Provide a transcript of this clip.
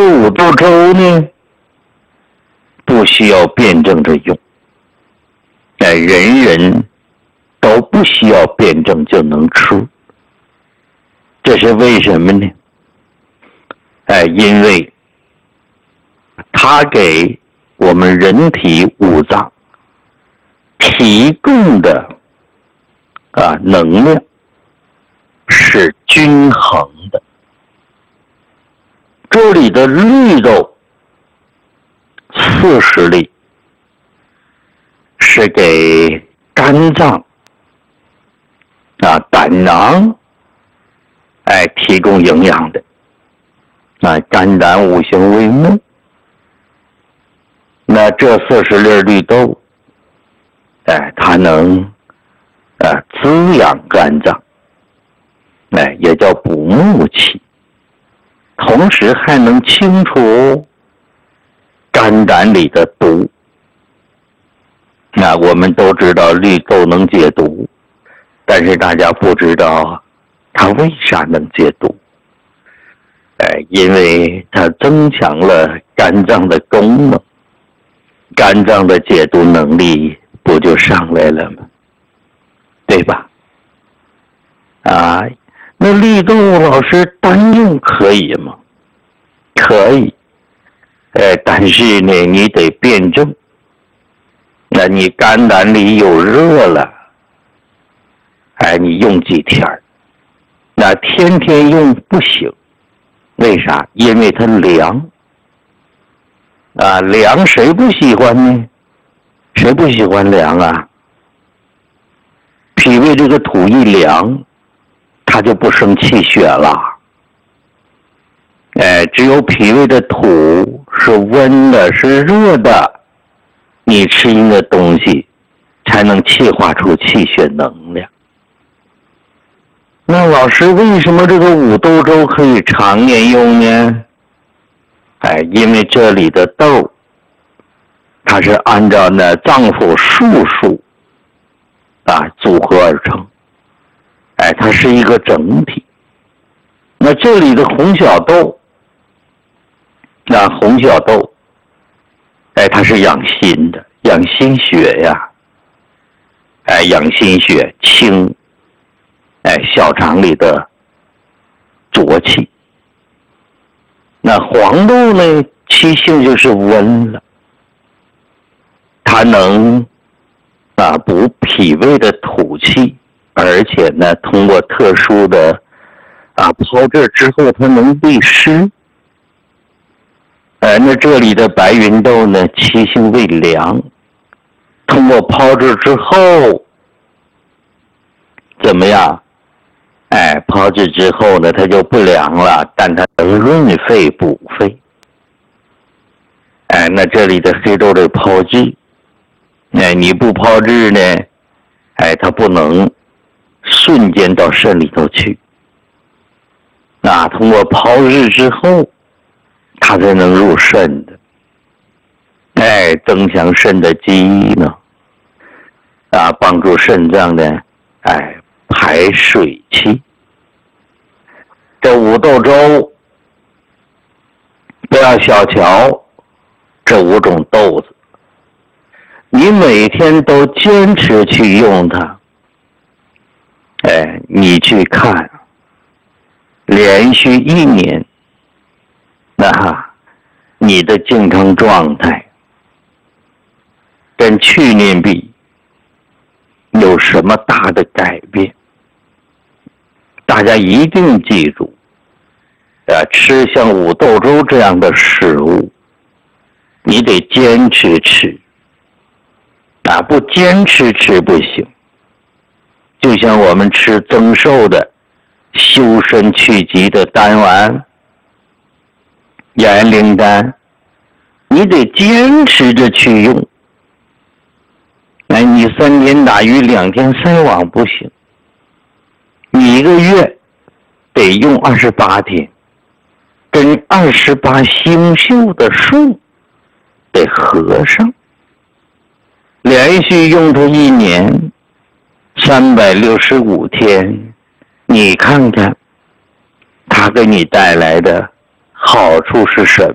五豆粥呢，不需要辩证着用，人人都不需要辩证就能吃。这是为什么呢？因为它给我们人体五脏提供的能量是均衡的。这里的绿豆40粒是给肝脏胆囊提供营养的。肝胆五行为木，那这40粒绿豆它能滋养肝脏，也叫补木气，同时还能清除肝胆里的毒。我们都知道绿豆能解毒，但是大家不知道它为啥能解毒。因为它增强了肝脏的功能，肝脏的解毒能力不就上来了吗？对吧？那绿豆老师单用可以吗？可以，但是呢，你得辩证。那你肝胆里有热了，你用几天，那天天用不行。为啥？因为它凉。凉谁不喜欢呢？谁不喜欢凉啊？脾胃这个土一凉，它就不生气血了。只有脾胃的土是温的，是热的，你吃进的东西才能气化出气血能量。那老师，为什么这个五豆粥可以常年用呢？因为这里的豆它是按照脏腑术数组合而成，它是一个整体。那这里的红小豆，红小豆它是养心的，养心血呀，养心血，清小肠里的浊气。那黄豆呢，其性就是温了，它能补脾胃的土气，而且呢，通过特殊的泡制之后，它能利湿。那这里的白芸豆呢，其性为凉，通过泡制之后怎么样？泡制之后呢，它就不凉了，但它能润肺补肺。那这里的黑豆的泡制，你不泡制呢，它不能瞬间到肾里头去。通过泡制之后，它才能入肾的。增强肾的机能，帮助肾脏呢，排水气。这五豆粥不要小瞧这5种豆子，你每天都坚持去用它，你去看，连续1年，你的健康状态跟去年比有什么大的改变？大家一定记住，吃像五豆粥这样的食物，你得坚持吃，不坚持吃不行。就像我们吃增寿的、修身去疾的丹丸、延灵丹，你得坚持着去用。你3天打鱼2天晒网不行，你1个月得用28天，跟28星宿的数得合上，连续用它1年365天，你看看它给你带来的好处是什么？